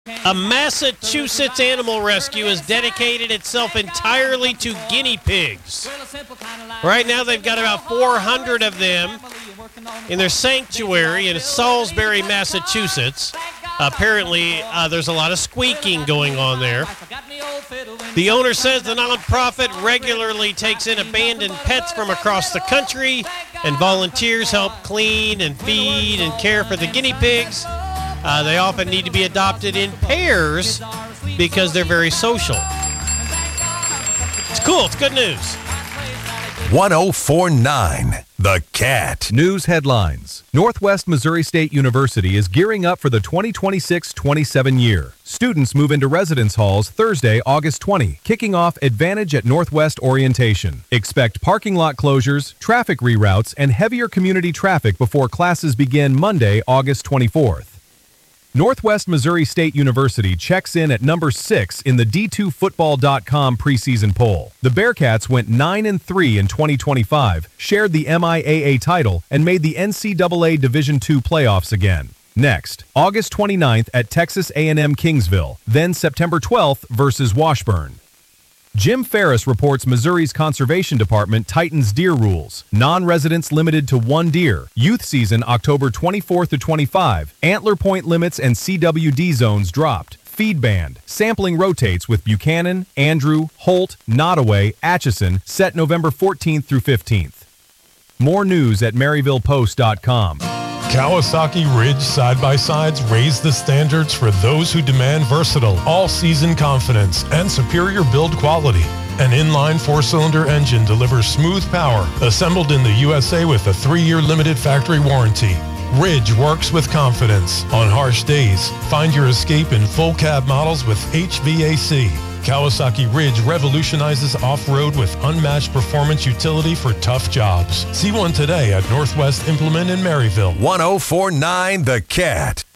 A Massachusetts animal rescue has dedicated itself entirely to guinea pigs. Right now they've got about 400 of them in their sanctuary in Salisbury, Massachusetts. Apparently, there's a lot of squeaking going on there. The owner says the nonprofit regularly takes in abandoned pets from across the country, and volunteers help clean and feed and care for the guinea pigs. They often need to be adopted in pairs because they're very social. It's cool. It's good news. 1049 The Cat. News headlines. Northwest Missouri State University is gearing up for the 2026-27 year. Students move into residence halls Thursday, August 20, kicking off Advantage at Northwest orientation. Expect parking lot closures, traffic reroutes, and heavier community traffic before classes begin Monday, August 24th. Northwest Missouri State University checks in at number 6 in the D2Football.com preseason poll. The Bearcats went 9-3 in 2025, shared the MIAA title, and made the NCAA Division II playoffs again. Next, August 29th at Texas A&M Kingsville, then September 12th versus Washburn. Jim Ferris reports Missouri's Conservation Department tightens deer rules. Non-residents limited to 1 deer. Youth season October 24th to 25. Antler point limits and CWD zones dropped. Feed banned. Sampling rotates with Buchanan, Andrew, Holt, Nottoway, Atchison, set November 14th through 15th. More news at MaryvillePost.com. Kawasaki Ridge side-by-sides raise the standards for those who demand versatile, all-season confidence and superior build quality. An inline 4-cylinder engine delivers smooth power, assembled in the USA with a 3-year limited factory warranty. Ridge works with confidence. On harsh days, find your escape in full cab models with HVAC. Kawasaki Ridge revolutionizes off-road with unmatched performance utility for tough jobs. See one today at Northwest Implement in Maryville. 1049 The Cat.